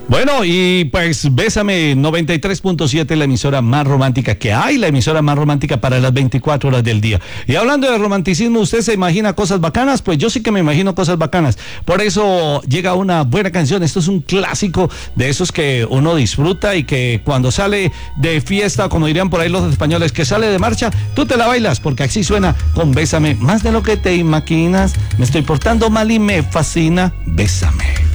Bueno, y pues Bésame 93.7, la emisora más romántica que hay, la emisora más romántica para las 24 horas del día. Y hablando de romanticismo, ¿usted se imagina cosas bacanas? Pues yo sí que me imagino cosas bacanas. Por eso llega una buena canción. Esto es un clásico de esos que uno disfruta y que cuando sale de fiesta, como dirían por ahí los españoles, que sale de marcha, tú te la bailas, porque así suena con Bésame. Más de lo que te imaginas, me estoy portando mal y me fascina. Bésame.